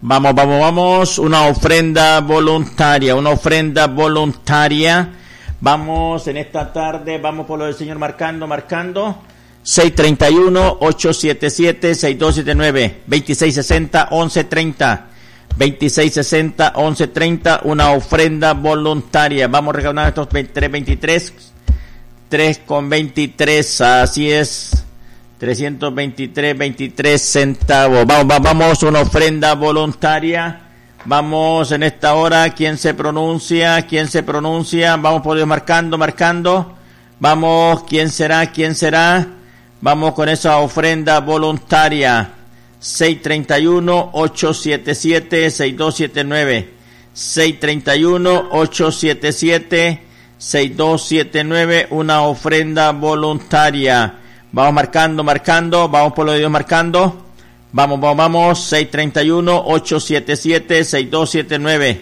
Vamos, una ofrenda voluntaria. Vamos en esta tarde, vamos por lo del Señor marcando. 631-877-6279, 2660-1130, 2660-1130, una ofrenda voluntaria. Vamos a recaudar estos 3.23, así es, 323 centavos. Vamos, una ofrenda voluntaria. Vamos en esta hora, ¿quién se pronuncia? Vamos por Dios marcando. Vamos, ¿quién será? Vamos con esa ofrenda voluntaria. 631-877-6279. 631-877-6279, una ofrenda voluntaria. Vamos marcando. Vamos por lo de Dios marcando. Vamos, 631-877-6279,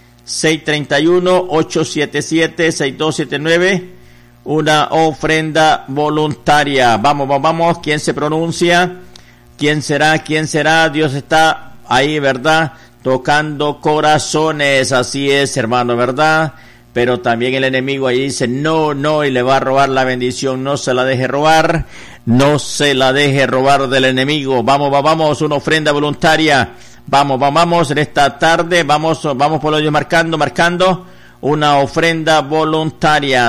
631-877-6279, una ofrenda voluntaria. Vamos, ¿quién se pronuncia? ¿Quién será? Dios está ahí, ¿verdad? Tocando corazones, así es, hermano, ¿verdad? Pero también el enemigo ahí dice, no, y le va a robar la bendición. No se la deje robar del enemigo. Vamos, una ofrenda voluntaria. Vamos, en esta tarde, vamos por lo de Dios marcando, una ofrenda voluntaria.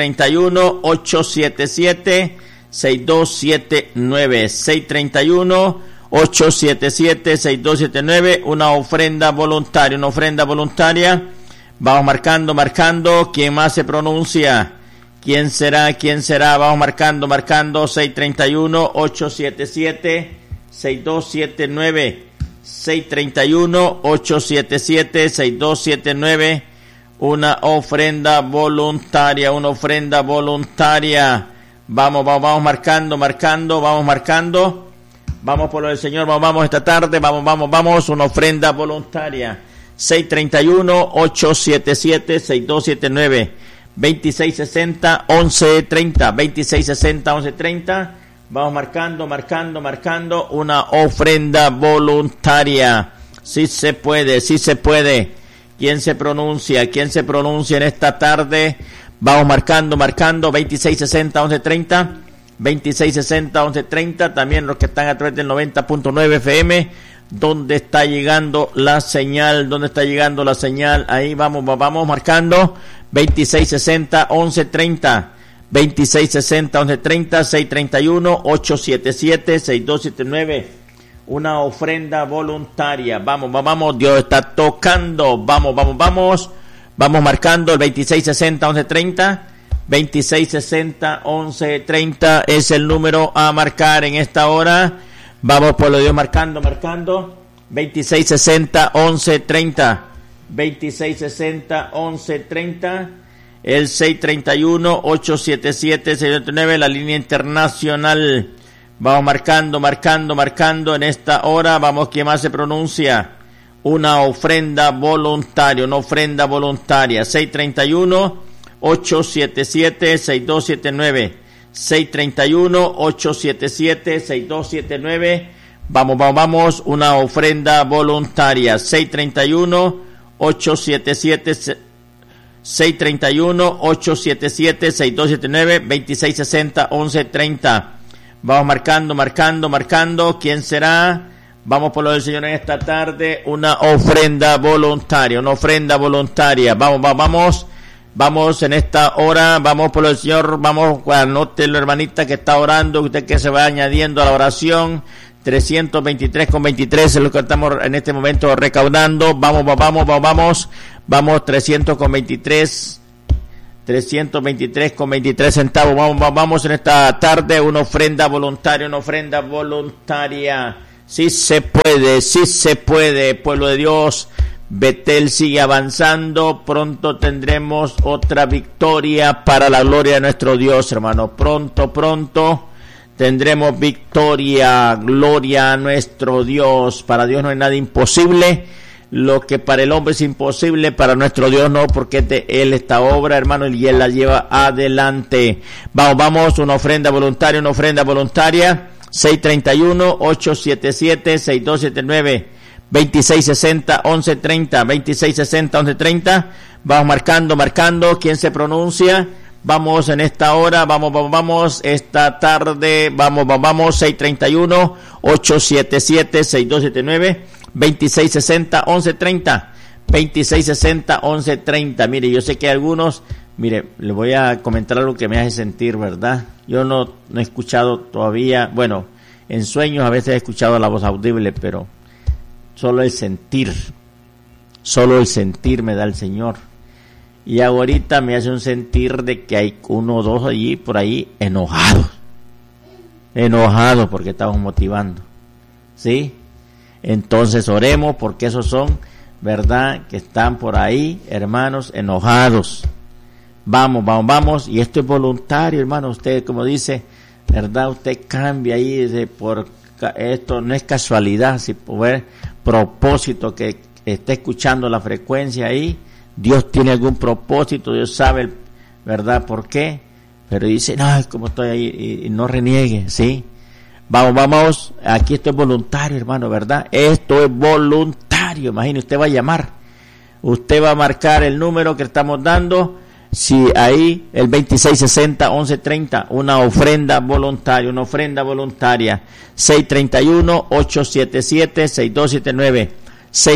631-877-6279, 631-877-6279, una ofrenda voluntaria. Vamos marcando, ¿quién más se pronuncia? ¿Quién será? Vamos marcando, 631-877-6279, 631-877-6279, una ofrenda voluntaria. Vamos marcando, vamos por lo del Señor, vamos esta tarde, vamos, una ofrenda voluntaria. 631-877-6279, 2660-1130, 2660-1130, vamos marcando, una ofrenda voluntaria. Sí se puede. ¿Quién se pronuncia en esta tarde? Vamos marcando, 2660-1130, 2660-1130, también los que están a través del 90.9 FM, ¿dónde está llegando la señal? Ahí vamos marcando, 2660-1130, 2660-1130, 631-877-6279, una ofrenda voluntaria. Vamos, Dios está tocando. Vamos marcando el 2660-1130, 2660-1130 es el número a marcar en esta hora. Vamos por lo de Dios marcando, 2660-1130, 2660-1130, el 631-877-629, la línea internacional. Vamos marcando en esta hora. Vamos, ¿quién más se pronuncia? Una ofrenda voluntaria. 631-877-6279, 631-877-6279. Vamos, una ofrenda voluntaria. 631-877-6279, 2660-1130. Vamos marcando, ¿quién será? Vamos por lo del Señor en esta tarde, una ofrenda voluntaria. Vamos en esta hora, vamos por lo del Señor, anótelo, hermanita que está orando, usted que se va añadiendo a la oración. 323,23 es lo que estamos en este momento recaudando. Vamos, 323,23 centavos. Vamos en esta tarde, una ofrenda voluntaria. Sí se puede, pueblo de Dios. Betel sigue avanzando, pronto tendremos otra victoria para la gloria de nuestro Dios, hermano. Pronto tendremos victoria, gloria a nuestro Dios. Para Dios no hay nada imposible. Lo que para el hombre es imposible, para nuestro Dios no, porque es de Él esta obra, hermano, y Él la lleva adelante. Vamos, una ofrenda voluntaria. 631-877-6279, 2660 1130, 2660 1130. Vamos marcando, ¿quién se pronuncia? Vamos en esta hora, vamos, esta tarde, vamos, 631 877 6279, 2660 1130, 2660 1130. Mire, yo sé que algunos, mire, le voy a comentar algo que me hace sentir, ¿verdad? Yo no he escuchado todavía, bueno, en sueños a veces he escuchado la voz audible, pero solo el sentir me da el Señor. Y ahorita me hace un sentir de que hay uno o dos allí por ahí enojados porque estamos motivando, ¿sí? Entonces oremos, porque esos son, ¿verdad?, que están por ahí, hermanos, enojados. Vamos, y esto es voluntario, hermano. Usted, como dice, ¿verdad?, usted cambia ahí por esto, no es casualidad, si por propósito que esté escuchando la frecuencia ahí. Dios tiene algún propósito, Dios sabe, ¿verdad?, por qué, pero dice, no, como estoy ahí, y no reniegue, ¿sí? Vamos, aquí esto es voluntario, hermano, ¿verdad? Esto es voluntario. Imagine, usted va a llamar, usted va a marcar el número que estamos dando, si ahí, el 2660 1130, una ofrenda voluntaria, 631 877 6279,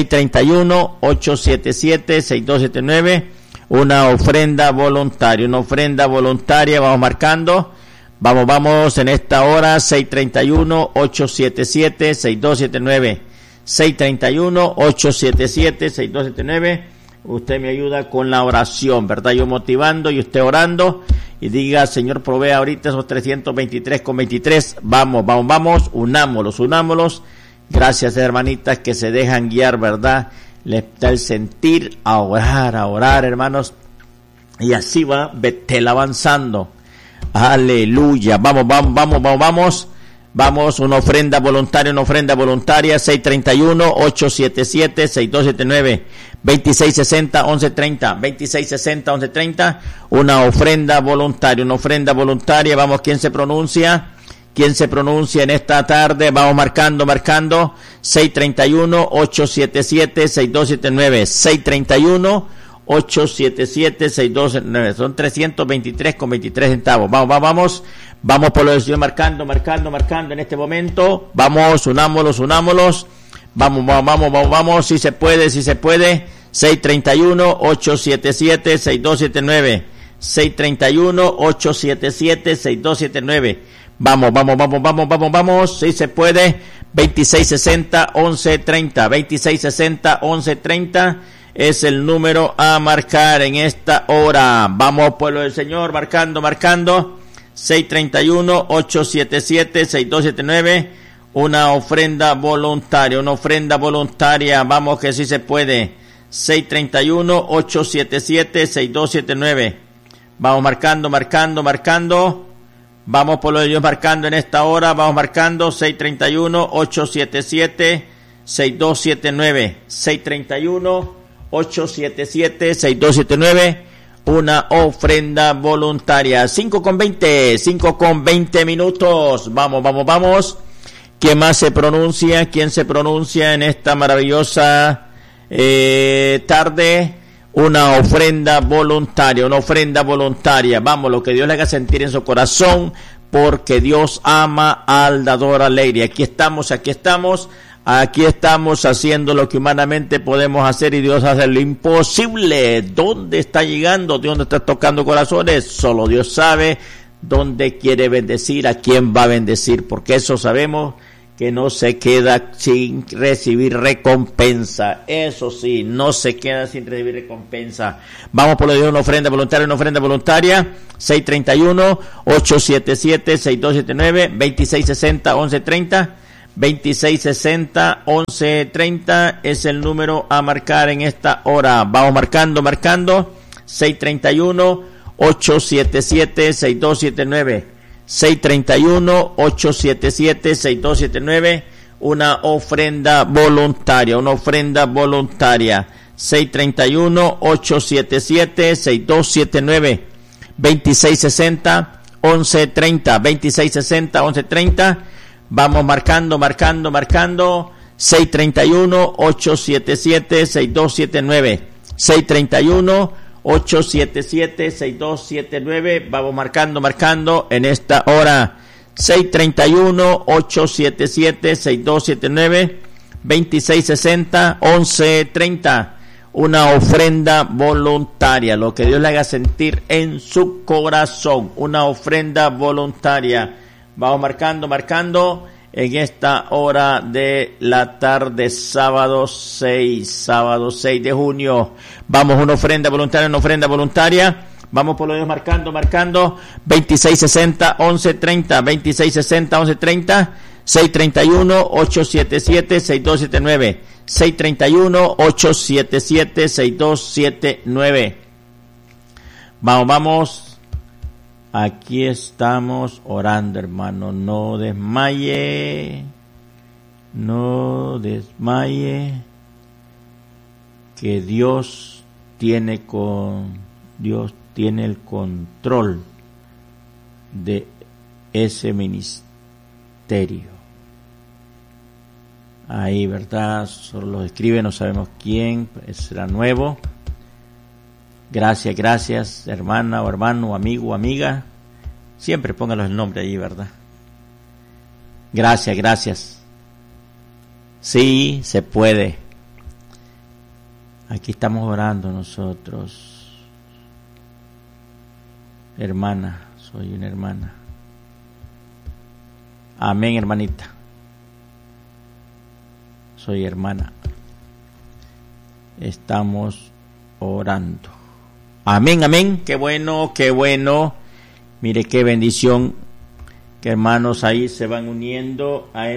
631-877-6279, una ofrenda voluntaria, vamos marcando, vamos en esta hora, 631-877-6279, 631-877-6279, usted me ayuda con la oración, ¿verdad? Yo motivando y usted orando, y diga, Señor, provea ahorita esos 323,23, vamos, unámoslos, gracias, hermanitas, que se dejan guiar, ¿verdad? Les da el sentir a orar, hermanos. Y así va Betel avanzando. Aleluya. Vamos, una ofrenda voluntaria, 631-877-6279, 2660-1130, 2660-1130, una ofrenda voluntaria, vamos, ¿quién se pronuncia en esta tarde? Vamos marcando, 631-877-6279, 631-877-6279, son 323,23 centavos. Vamos por lo del Señor, marcando en este momento. Vamos, unámoslos, vamos, si se puede, 631-877-6279, 631-877-6279, vamos, si se puede, 2660-1130, 2660-1130 es el número a marcar en esta hora. Vamos, pueblo del Señor, marcando, 631-877-6279, una ofrenda voluntaria, vamos, que sí se puede, 631-877-6279, vamos marcando, vamos por lo de Dios, marcando en esta hora, vamos marcando, 631-877-6279, 631-877-6279, una ofrenda voluntaria. 5:20 minutos. Vamos. ¿Quién más se pronuncia? ¿Quién se pronuncia en esta maravillosa tarde? Una ofrenda voluntaria. Vamos, lo que Dios le haga sentir en su corazón, porque Dios ama al dador alegre. Aquí estamos haciendo lo que humanamente podemos hacer, y Dios hace lo imposible. ¿Dónde está llegando? ¿Dónde está tocando corazones? Solo Dios sabe dónde quiere bendecir, a quién va a bendecir, porque eso sabemos que no se queda sin recibir recompensa. Eso sí, no se queda sin recibir recompensa. Vamos por lo de una ofrenda voluntaria, 631-877-6279, 2660-1130, 2660-1130 es el número a marcar en esta hora. Vamos marcando, 631-877-6279, 631-877-6279, una ofrenda voluntaria, 631-877-6279, 2660-1130, 2660-1130, vamos marcando, 631-877-6279. 631-877-6279. Vamos marcando en esta hora. 631-877-6279. 2660-1130. Una ofrenda voluntaria, lo que Dios le haga sentir en su corazón, una ofrenda voluntaria. Vamos marcando en esta hora de la tarde, sábado 6 de junio. Vamos, una ofrenda voluntaria. Vamos por lo Dios marcando. 2660-1130, 2660-1130. 631-877-6279. 631-877-6279. Vamos. Aquí estamos orando, hermano. No desmaye. Que Dios tiene el control de ese ministerio. Ahí, ¿verdad? Solo lo escribe, no sabemos quién, será nuevo. Gracias, hermana o hermano, amigo o amiga. Siempre póngalos el nombre ahí, ¿verdad? Gracias. Sí, se puede. Aquí estamos orando nosotros. Hermana, soy una hermana. Amén, hermanita. Soy hermana. Estamos orando. Amén. Qué bueno. Mire qué bendición que hermanos ahí se van uniendo a